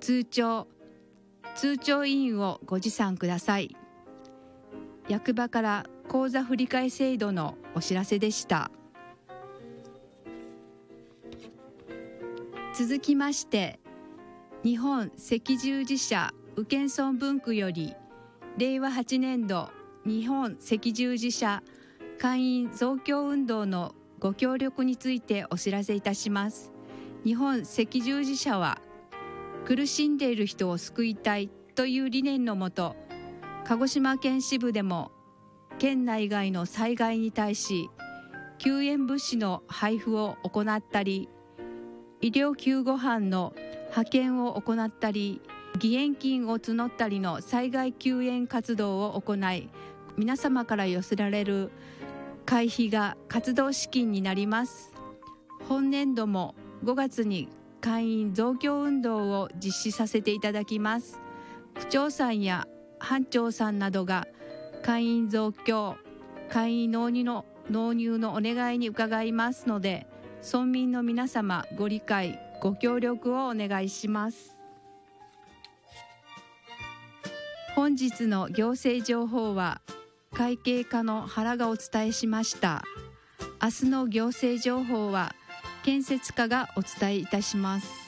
通帳委員をご持参ください。役場から口座振替制度のお知らせでした。続きまして、日本赤十字社宇検村分区より令和8年度日本赤十字社会員増強運動のご協力についてお知らせいたします。日本赤十字社は苦しんでいる人を救いたいという理念のもと、鹿児島県支部でも県内外の災害に対し救援物資の配布を行ったり、医療救護班の派遣を行ったり、義援金を募ったりの災害救援活動を行い、皆様から寄せられる会費が活動資金になります。本年度も5月に会員増強運動を実施させていただきます。区長さんや班長さんなどが会員増強、会員納入のお願いに伺いますので、村民の皆様ご理解ご協力をお願いします。本日の行政情報は会計課の原がお伝えしました。明日の行政情報は建設課がお伝えいたします。